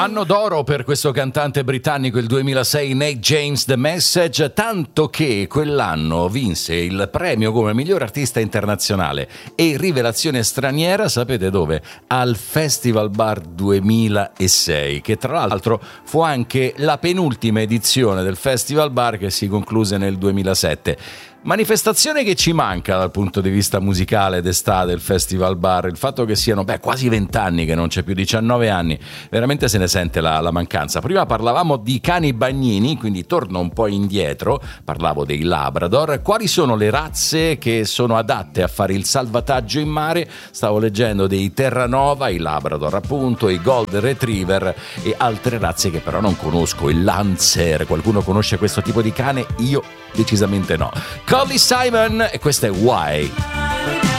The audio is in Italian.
Anno d'oro per questo cantante britannico, il 2006, Nate James, The Message, tanto che quell'anno vinse il premio come miglior artista internazionale e rivelazione straniera, sapete dove? Al Festival Bar 2006, che tra l'altro fu anche la penultima edizione del Festival Bar, che si concluse nel 2007. Manifestazione che ci manca dal punto di vista musicale d'estate, il Festival Bar, il fatto che siano quasi 20 anni che non c'è più, 19 anni, veramente se ne sente la mancanza. Prima parlavamo di cani bagnini, quindi torno un po' indietro, parlavo dei Labrador. Quali sono le razze che sono adatte a fare il salvataggio in mare? Stavo leggendo dei Terranova, i Labrador appunto, i Golden Retriever e altre razze che però non conosco, il Lancer. Qualcuno conosce questo tipo di cane? Io decisamente no. Colly Simon, e questa è Why.